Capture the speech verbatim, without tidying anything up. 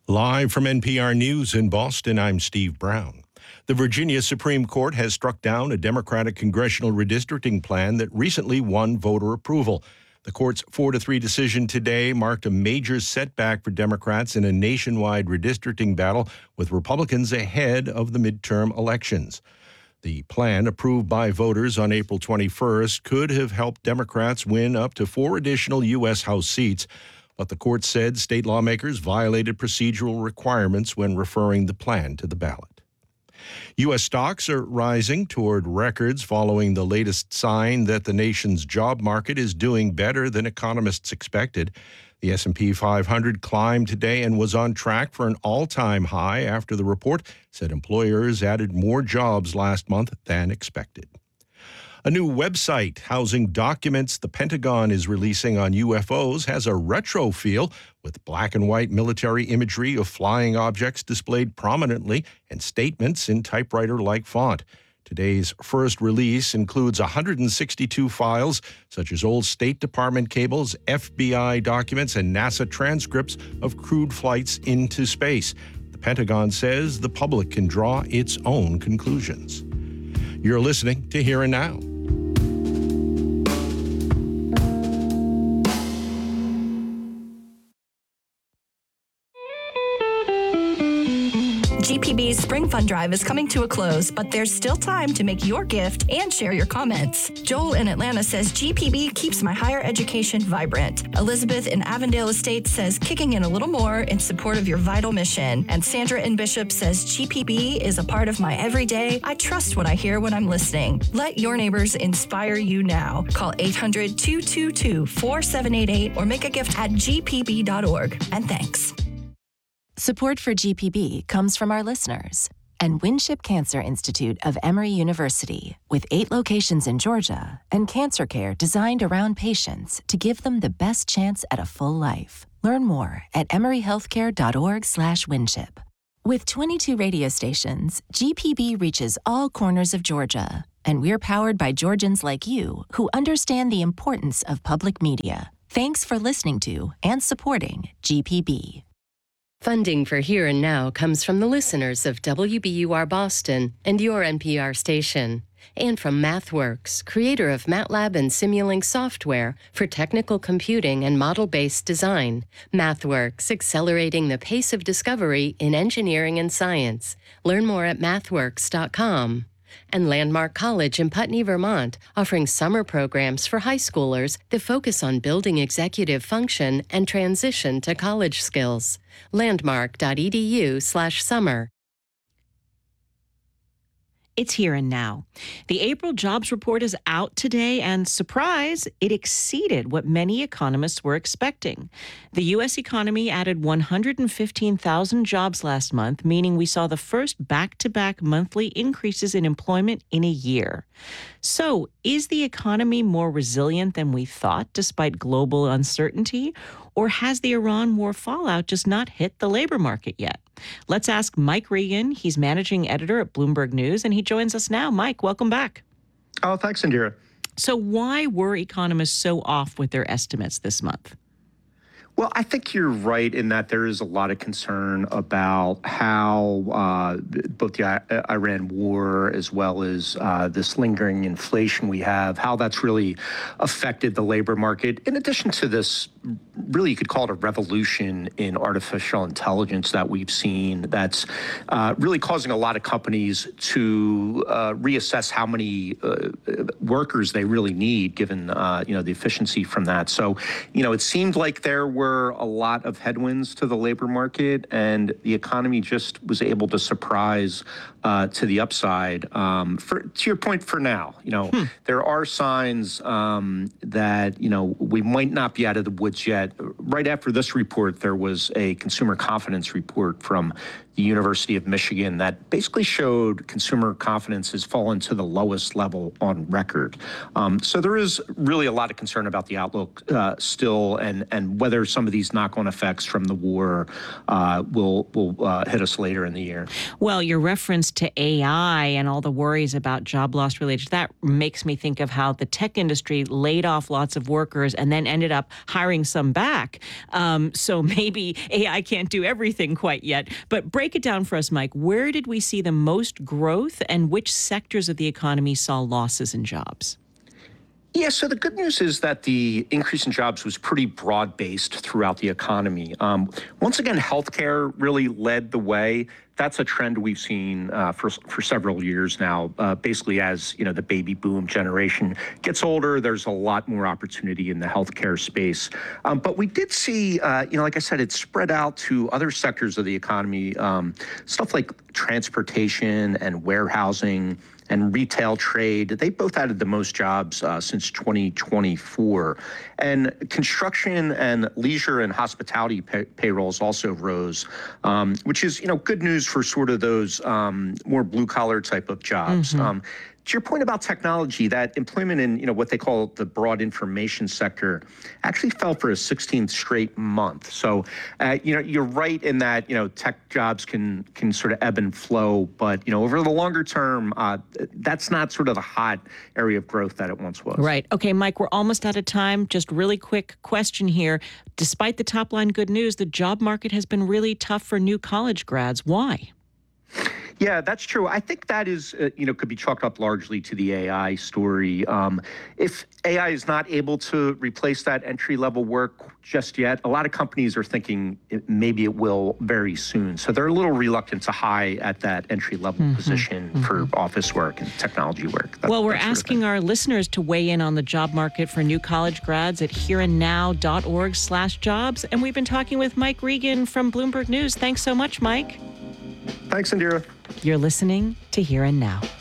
Live from N P R News in Boston, I'm Steve Brown. The Virginia Supreme Court has struck down a Democratic congressional redistricting plan that recently won voter approval. The court's four to three decision today marked a major setback for Democrats in a nationwide redistricting battle with Republicans ahead of the midterm elections. The plan, approved by voters on April twenty-first, could have helped Democrats win up to four additional U S House seats. But the court said state lawmakers violated procedural requirements when referring the plan to the ballot. U S stocks are rising toward records following the latest sign that the nation's job market is doing better than economists expected. The S and P five hundred climbed today and was on track for an all-time high after the report said employers added more jobs last month than expected. A new website housing documents the Pentagon is releasing on U F Os has a retro feel with black and white military imagery of flying objects displayed prominently and statements in typewriter-like font. Today's first release includes one hundred sixty-two files, such as old State Department cables, F B I documents, and NASA transcripts of crewed flights into space. The Pentagon says the public can draw its own conclusions. You're listening to Here and Now. G P B's Spring Fund Drive is coming to a close, but there's still time to make your gift and share your comments. Joel in Atlanta says G P B keeps my higher education vibrant. Elizabeth in Avondale Estates says kicking in a little more in support of your vital mission. And Sandra in Bishop says G P B is a part of my everyday. I trust what I hear when I'm listening. Let your neighbors inspire you now. Call eight hundred, two two two, four seven eight eight or make a gift at g p b dot org. And thanks. Support for G P B comes from our listeners and Winship Cancer Institute of Emory University, with eight locations in Georgia and cancer care designed around patients to give them the best chance at a full life. Learn more at emory healthcare dot org slash winship. With twenty-two radio stations, G P B reaches all corners of Georgia, and we're powered by Georgians like you who understand the importance of public media. Thanks for listening to and supporting G P B. Funding for Here and Now comes from the listeners of W B U R Boston and your N P R station, and from MathWorks, creator of MATLAB and Simulink software for technical computing and model-based design. MathWorks, accelerating the pace of discovery in engineering and science. Learn more at mathworks dot com. And Landmark College in Putney, Vermont, offering summer programs for high schoolers that focus on building executive function and transition to college skills. landmark dot e d u slash summer. It's Here and Now. The April jobs report is out today, and surprise, it exceeded what many economists were expecting. The U S economy added one hundred fifteen thousand jobs last month, meaning we saw the first back-to-back monthly increases in employment in a year. So, is the economy more resilient than we thought, despite global uncertainty? Or has the Iran war fallout just not hit the labor market yet? Let's ask Mike Regan. He's managing editor at Bloomberg News, and he joins us now. Mike, welcome back. Oh, thanks, Indira. So why were economists so off with their estimates this month? Well, I think you're right in that there is a lot of concern about how uh, both the I- Iran war as well as uh, this lingering inflation we have, how that's really affected the labor market. In addition to this, really you could call it a revolution in artificial intelligence that we've seen that's uh, really causing a lot of companies to uh, reassess how many uh, workers they really need, given uh, you know the efficiency from that. So, you know, it seemed like there were a lot of headwinds to the labor market, and the economy just was able to surprise uh, to the upside. Um, for, to your point, for now, you know, hmm. there are signs um, that, you know, we might not be out of the woods yet. Right after this report, there was a consumer confidence report from the University of Michigan that basically showed consumer confidence has fallen to the lowest level on record. Um, so there is really a lot of concern about the outlook uh, still, and, and whether some some of these knock-on effects from the war uh, will will uh, hit us later in the year. Well, your reference to A I and all the worries about job loss related to that makes me think of how the tech industry laid off lots of workers and then ended up hiring some back. Um, so maybe A I can't do everything quite yet. But break it down for us, Mike. Where did we see the most growth and which sectors of the economy saw losses in jobs? Yeah, so the good news is that the increase in jobs was pretty broad-based throughout the economy. Um, once again, healthcare really led the way. That's a trend we've seen uh, for for several years now. Uh, basically, as you know, the baby boom generation gets older, there's a lot more opportunity in the healthcare space. Um, but we did see, uh, you know, like I said, it spread out to other sectors of the economy, um, stuff like transportation and warehousing and retail trade. They both added the most jobs uh, since twenty twenty-four. And construction and leisure and hospitality pay- payrolls also rose, um, which is, you know, good news for sort of those um, more blue collar type of jobs. Mm-hmm. Um, to your point about technology, that employment in, you know, what they call the broad information sector actually fell for a sixteenth straight month. So, uh, you know, you're right in that, you know, tech jobs can can sort of ebb and flow, but, you know, over the longer term, uh, that's not sort of the hot area of growth that it once was. Right. Okay, Mike, we're almost out of time. Just really quick question here. Despite the top line good news, the job market has been really tough for new college grads. Why? Yeah, that's true. I think that is, uh, you know, could be chalked up largely to the A I story. Um, if A I is not able to replace that entry-level work just yet, a lot of companies are thinking it, maybe it will very soon. So they're a little reluctant to hire at that entry-level mm-hmm, position mm-hmm. for office work and technology work. That, well, we're asking our listeners to weigh in on the job market for new college grads at hereandnow.org slash jobs. And we've been talking with Mike Regan from Bloomberg News. Thanks so much, Mike. Thanks, Indira. You're listening to Here and Now.